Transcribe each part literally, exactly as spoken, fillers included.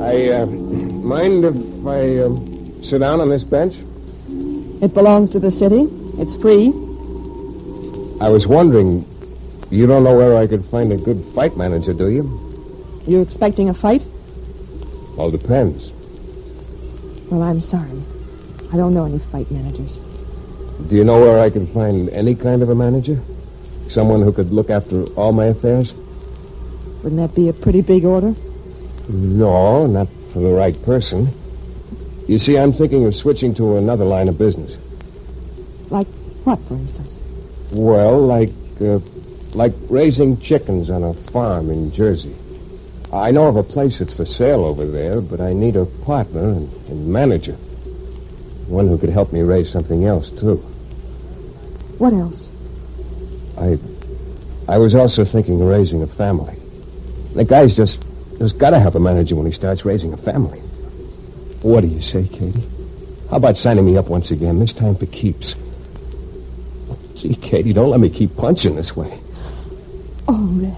I, uh, mind if I, um, sit down on this bench? It belongs to the city. It's free. I was wondering, you don't know where I could find a good fight manager, do you? You expecting a fight? Well, depends. Well, I'm sorry. I don't know any fight managers. Do you know where I can find any kind of a manager? Someone who could look after all my affairs? Wouldn't that be a pretty big order? No, not for the right person. You see, I'm thinking of switching to another line of business. Like what, for instance? Well, like, uh, like raising chickens on a farm in Jersey. I know of a place that's for sale over there, but I need a partner and, and manager. One who could help me raise something else, too. What else? I I was also thinking of raising a family. The guy's just, just got to have a manager when he starts raising a family. What do you say, Katie? How about signing me up once again, this time for keeps? Gee, Katie, don't let me keep punching this way. Oh, Red.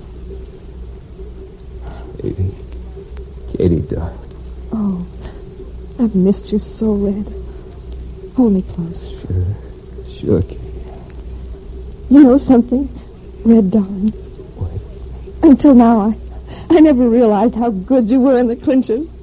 Katie. Katie, darling. Oh, I've missed you so, Red. Hold me close. Sure. Sure, Katie. You know something, Red, darling? What? Until now, I, I never realized how good you were in the clinches.